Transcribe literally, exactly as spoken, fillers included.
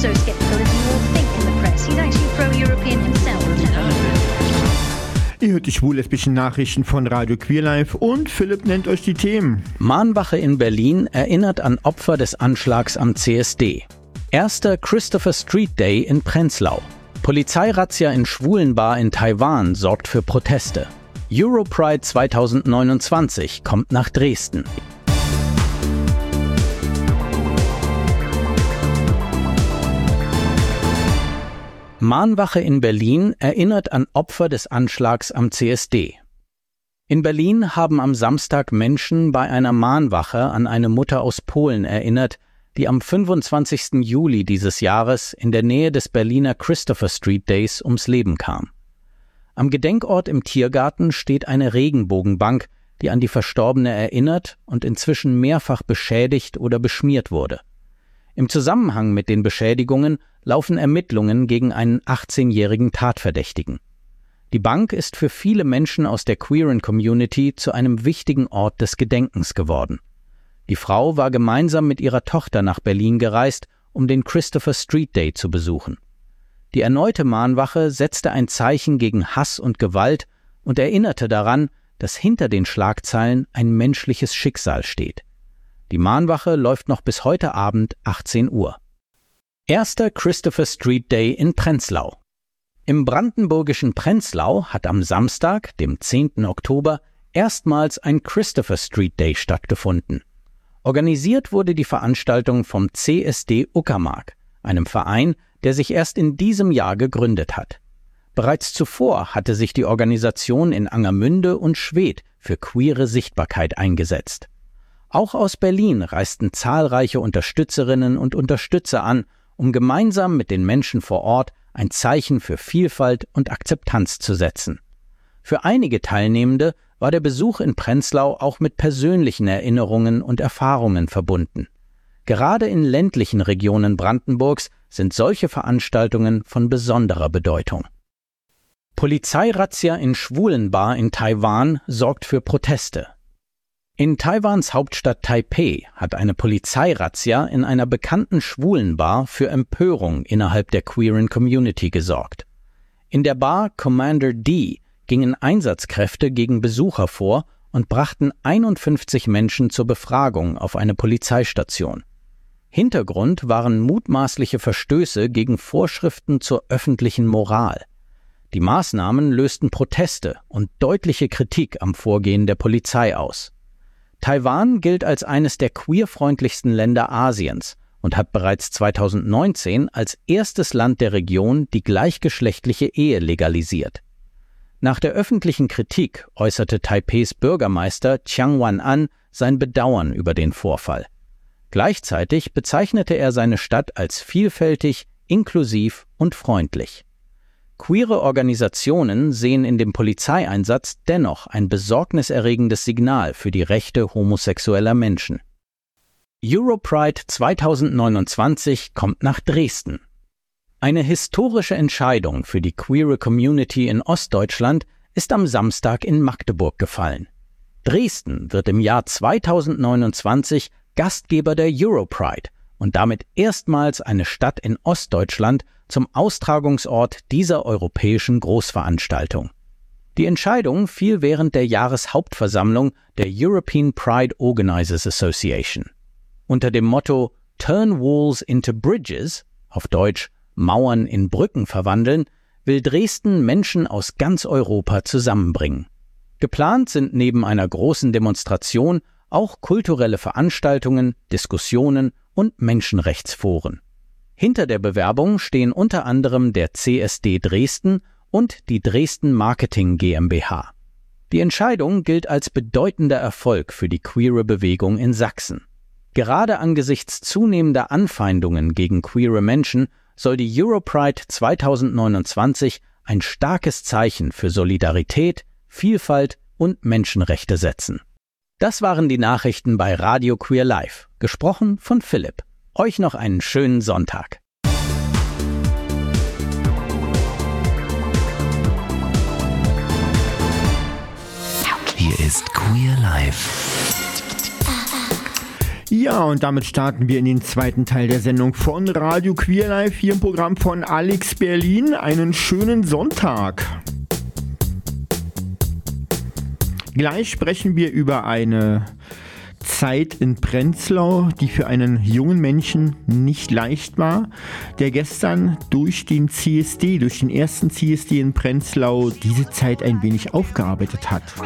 so sceptical as you all think in the press. He's actually pro-European himself. Ihr hört die schwul-lesbischen Nachrichten von Radio Queer Live und Philipp nennt euch die Themen. Mahnwache in Berlin erinnert an Opfer des Anschlags am C S D. Erster Christopher Street Day in Prenzlau. Polizeirazzia in Schwulenbar in Taiwan sorgt für Proteste. Europride zwanzig neunundzwanzig kommt nach Dresden. Mahnwache in Berlin erinnert an Opfer des Anschlags am C S D. In Berlin haben am Samstag Menschen bei einer Mahnwache an eine Mutter aus Polen erinnert, die am fünfundzwanzigsten Juli dieses Jahres in der Nähe des Berliner Christopher Street Days ums Leben kam. Am Gedenkort im Tiergarten steht eine Regenbogenbank, die an die Verstorbene erinnert und inzwischen mehrfach beschädigt oder beschmiert wurde. Im Zusammenhang mit den Beschädigungen laufen Ermittlungen gegen einen achtzehnjährigen Tatverdächtigen. Die Bank ist für viele Menschen aus der queeren Community zu einem wichtigen Ort des Gedenkens geworden. Die Frau war gemeinsam mit ihrer Tochter nach Berlin gereist, um den Christopher Street Day zu besuchen. Die erneute Mahnwache setzte ein Zeichen gegen Hass und Gewalt und erinnerte daran, dass hinter den Schlagzeilen ein menschliches Schicksal steht. Die Mahnwache läuft noch bis heute Abend achtzehn Uhr. Erster Christopher Street Day in Prenzlau. Im brandenburgischen Prenzlau hat am Samstag, dem zehnten Oktober, erstmals ein Christopher Street Day stattgefunden. Organisiert wurde die Veranstaltung vom C S D Uckermark, einem Verein, der sich erst in diesem Jahr gegründet hat. Bereits zuvor hatte sich die Organisation in Angermünde und Schwedt für queere Sichtbarkeit eingesetzt. Auch aus Berlin reisten zahlreiche Unterstützerinnen und Unterstützer an, um gemeinsam mit den Menschen vor Ort ein Zeichen für Vielfalt und Akzeptanz zu setzen. Für einige Teilnehmende war der Besuch in Prenzlau auch mit persönlichen Erinnerungen und Erfahrungen verbunden. Gerade in ländlichen Regionen Brandenburgs sind solche Veranstaltungen von besonderer Bedeutung. Polizeirazzia in Schwulenbar in Taiwan sorgt für Proteste. In Taiwans Hauptstadt Taipeh hat eine Polizeirazzia in einer bekannten Schwulenbar für Empörung innerhalb der queeren Community gesorgt. In der Bar Commander D gingen Einsatzkräfte gegen Besucher vor und brachten einundfünfzig Menschen zur Befragung auf eine Polizeistation. Hintergrund waren mutmaßliche Verstöße gegen Vorschriften zur öffentlichen Moral. Die Maßnahmen lösten Proteste und deutliche Kritik am Vorgehen der Polizei aus. Taiwan gilt als eines der queerfreundlichsten Länder Asiens und hat bereits zweitausendneunzehn als erstes Land der Region die gleichgeschlechtliche Ehe legalisiert. Nach der öffentlichen Kritik äußerte Taipeis Bürgermeister Chiang Wan-an sein Bedauern über den Vorfall. Gleichzeitig bezeichnete er seine Stadt als vielfältig, inklusiv und freundlich. Queere Organisationen sehen in dem Polizeieinsatz dennoch ein besorgniserregendes Signal für die Rechte homosexueller Menschen. Europride zwanzig neunundzwanzig kommt nach Dresden. Eine historische Entscheidung für die queere Community in Ostdeutschland ist am Samstag in Magdeburg gefallen. Dresden wird im Jahr zwanzig neunundzwanzig Gastgeber der Europride und damit erstmals eine Stadt in Ostdeutschland zum Austragungsort dieser europäischen Großveranstaltung. Die Entscheidung fiel während der Jahreshauptversammlung der European Pride Organizers Association. Unter dem Motto Turn Walls into Bridges, auf Deutsch Mauern in Brücken verwandeln, will Dresden Menschen aus ganz Europa zusammenbringen. Geplant sind neben einer großen Demonstration auch kulturelle Veranstaltungen, Diskussionen und Menschenrechtsforen. Hinter der Bewerbung stehen unter anderem der C S D Dresden und die Dresden Marketing GmbH. Die Entscheidung gilt als bedeutender Erfolg für die queere Bewegung in Sachsen. Gerade angesichts zunehmender Anfeindungen gegen queere Menschen soll die Europride zwanzig neunundzwanzig ein starkes Zeichen für Solidarität, Vielfalt und Menschenrechte setzen. Das waren die Nachrichten bei Radio Queer Live, gesprochen von Philipp. Euch noch einen schönen Sonntag. Hier ist Queer Live. Ja, und damit starten wir in den zweiten Teil der Sendung von Radio Queer Live, hier im Programm von Alex Berlin. Einen schönen Sonntag. Gleich sprechen wir über eine Zeit in Prenzlau, die für einen jungen Menschen nicht leicht war, der gestern durch den C S D, durch den ersten C S D in Prenzlau, diese Zeit ein wenig aufgearbeitet hat.